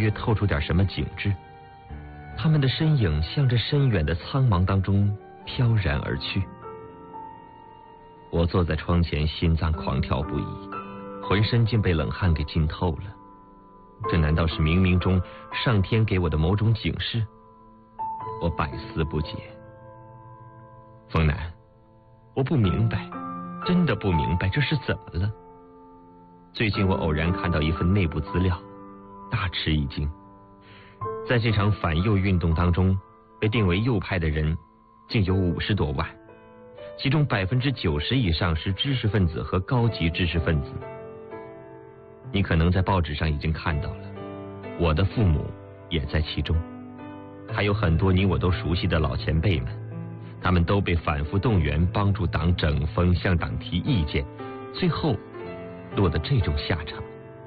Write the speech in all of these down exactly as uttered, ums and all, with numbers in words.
约透出点什么景致，他们的身影向着深远的苍茫当中飘然而去。我坐在窗前，心脏狂跳不已，浑身竟被冷汗给浸透了。这难道是冥冥中上天给我的某种警示？我百思不解。风南，我不明白，真的不明白这是怎么了。最近我偶然看到一份内部资料，大吃一惊。在这场反右运动当中，被定为右派的人竟有五十多万，其中百分之九十以上是知识分子和高级知识分子。你可能在报纸上已经看到了，我的父母也在其中，还有很多你我都熟悉的老前辈们，他们都被反复动员，帮助党整风，向党提意见，最后落得这种下场。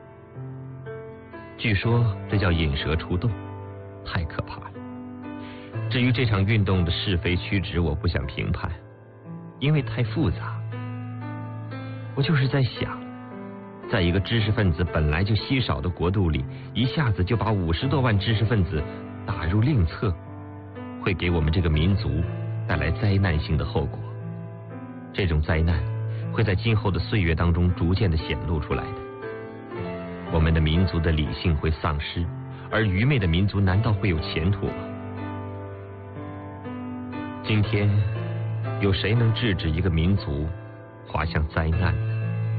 据说这叫引蛇出洞，太可怕了。至于这场运动的是非曲直，我不想评判，因为太复杂。我就是在想，在一个知识分子本来就稀少的国度里，一下子就把五十多万知识分子打入另册，会给我们这个民族带来灾难性的后果。这种灾难会在今后的岁月当中逐渐的显露出来的。我们的民族的理性会丧失，而愚昧的民族难道会有前途吗？今天有谁能制止一个民族滑向灾难呢？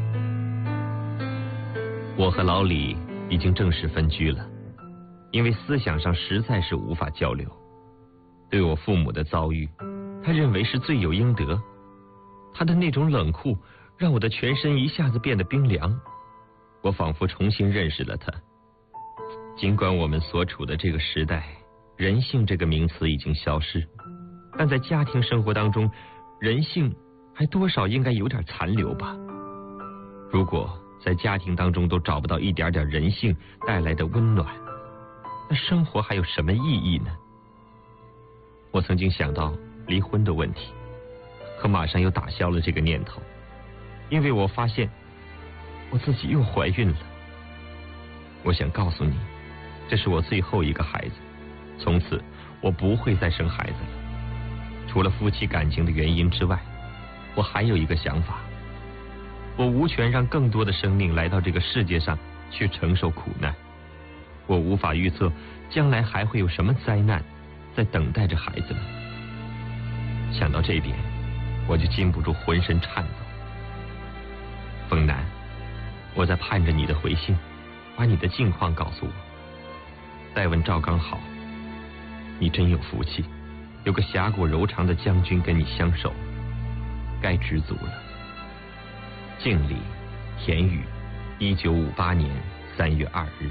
我和老李已经正式分居了，因为思想上实在是无法交流。对我父母的遭遇，他认为是罪有应得。他的那种冷酷让我的全身一下子变得冰凉，我仿佛重新认识了他。尽管我们所处的这个时代，人性这个名词已经消失，但在家庭生活当中，人性还多少应该有点残留吧。如果在家庭当中都找不到一点点人性带来的温暖，那生活还有什么意义呢？我曾经想到离婚的问题，可马上又打消了这个念头，因为我发现我自己又怀孕了。我想告诉你，这是我最后一个孩子，从此我不会再生孩子了。除了夫妻感情的原因之外，我还有一个想法，我无权让更多的生命来到这个世界上去承受苦难。我无法预测将来还会有什么灾难在等待着孩子们。想到这点，我就禁不住浑身颤抖。风南，我在盼着你的回信，把你的近况告诉我。再问赵刚好，你真有福气，有个侠骨柔肠的将军跟你相守，该知足了。敬礼，田宇，一九五八年三月二日。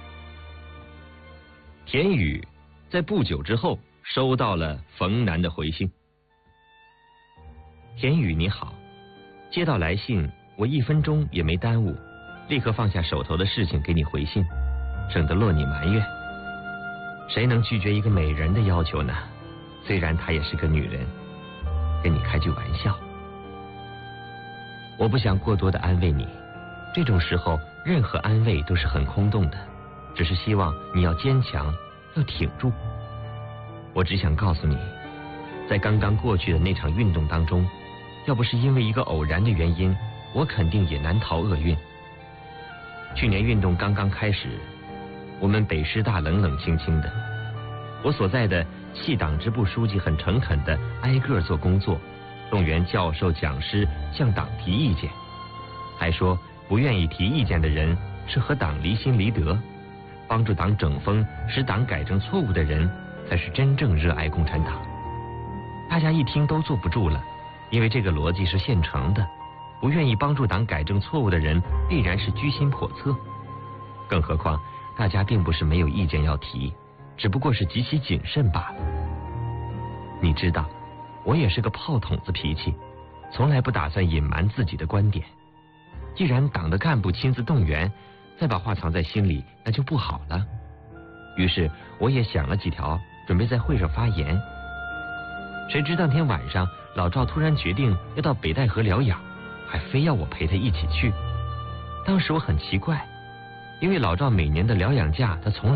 田宇在不久之后收到了冯南的回信。田宇你好，接到来信，我一分钟也没耽误，立刻放下手头的事情给你回信，省得落你埋怨。谁能拒绝一个美人的要求呢？虽然她也是个女人，跟你开句玩笑。我不想过多的安慰你，这种时候任何安慰都是很空洞的，只是希望你要坚强，要挺住。我只想告诉你，在刚刚过去的那场运动当中，要不是因为一个偶然的原因，我肯定也难逃厄运。去年运动刚刚开始，我们北师大冷冷清清的，我所在的系党支部书记很诚恳的挨个做工作，动员教授讲师向党提意见，还说不愿意提意见的人是和党离心离德，帮助党整风使党改正错误的人才是真正热爱共产党。大家一听都坐不住了，因为这个逻辑是现成的，不愿意帮助党改正错误的人必然是居心叵测。更何况大家并不是没有意见要提，只不过是极其谨慎罢了。你知道我也是个炮筒子脾气，从来不打算隐瞒自己的观点。既然党的干部亲自动员，再把话藏在心里那就不好了。于是我也想了几条，准备在会上发言。谁知当天晚上老赵突然决定要到北戴河疗养，还非要我陪他一起去。当时我很奇怪，因为老赵每年的疗养假他从来